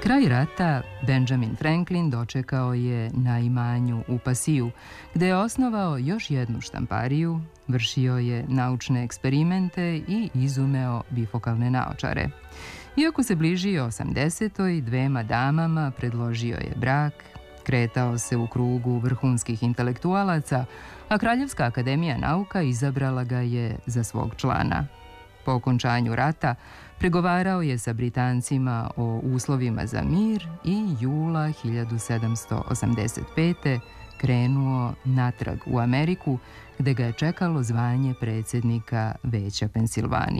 Kraj rata Benjamin Franklin dočekao je na imanju u Pasiju, gde je osnovao još jednu štampariju, vršio je naučne eksperimente i izumeo bifokalne naočare. Iako se bližio 80. dvema damama predložio je brak, kretao se u krugu vrhunskih intelektualaca, a Kraljevska akademija nauka izabrala ga je za svog člana. Po okončanju rata pregovarao je sa Britancima o uslovima za mir i jula 1785. krenuo natrag u Ameriku, gde ga je čekalo zvanje predsjednika Veća Pensilvanije.